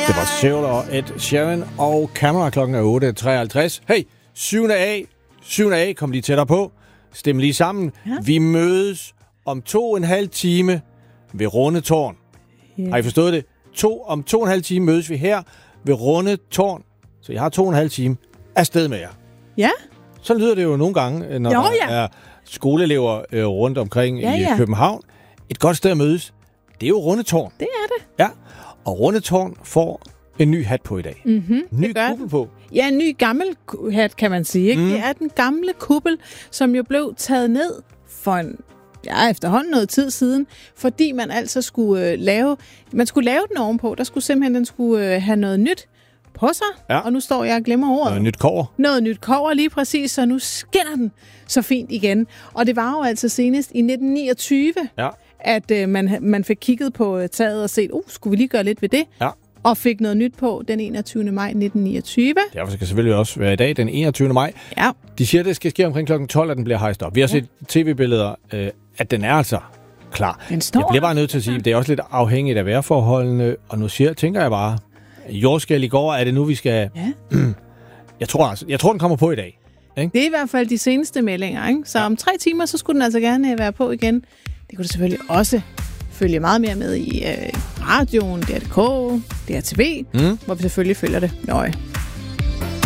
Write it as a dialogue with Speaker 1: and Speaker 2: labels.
Speaker 1: Det var Seoul og Ed Sheeran og Camera. Klokken er 8.53. Hey, 7. A, kom lige tættere på. Stem lige sammen. Ja. Vi mødes om 2,5 time ved Rundetårn. Yeah. Har I forstået det? Om 2,5 time mødes vi her ved Rundetårn. Så jeg har 2,5 time afsted med jer.
Speaker 2: Ja.
Speaker 1: Så lyder det jo nogle gange, når der er skoleelever rundt omkring i København. Et godt sted at mødes, det er jo Rundetårn.
Speaker 2: Det er det.
Speaker 1: Ja, og Rundetårn får en ny hat på i dag.
Speaker 2: Mm-hmm.
Speaker 1: Ny kuppel på.
Speaker 2: Ja, en ny gammel hat, kan man sige. Ikke? Det er den gamle kuppel, som jo blev taget ned for efterhånden noget tid siden, fordi man altså skulle lave den ovenpå. Der skulle simpelthen, den skulle have noget nyt på sig, og nu står jeg og glemmer ordet.
Speaker 1: Noget nyt kobber.
Speaker 2: Noget nyt kobber, lige præcis, så nu skinner den så fint igen. Og det var jo altså senest i 1929, at man fik kigget på taget og set, skulle vi lige gøre lidt ved det?
Speaker 1: Ja.
Speaker 2: Og fik noget nyt på den 21. maj 1929.
Speaker 1: Derfor skal det selvfølgelig også være i dag, den 21. maj.
Speaker 2: Ja.
Speaker 1: De siger, at det skal ske omkring kl. 12, at den bliver hejst op. Vi har set tv-billeder, at den er altså klar. Jeg bliver bare nødt til at sige, at det er også lidt afhængigt af vejrforholdene, og nu tænker jeg bare, jordskælv i går, er det nu, vi skal... Ja. Jeg tror, den kommer på i dag. Ikke?
Speaker 2: Det er i hvert fald de seneste meldinger, ikke? Så om 3 timer, så skulle den altså gerne være på igen. Det kunne du selvfølgelig også følge meget mere med i radioen, DR.dk, DRTV, hvor vi selvfølgelig følger det nøje.